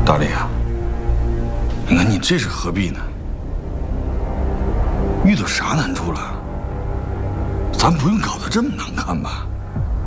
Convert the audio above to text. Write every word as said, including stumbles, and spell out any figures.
大力啊，你看你这是何必呢？遇到啥难处了？咱不用搞得这么难看吧？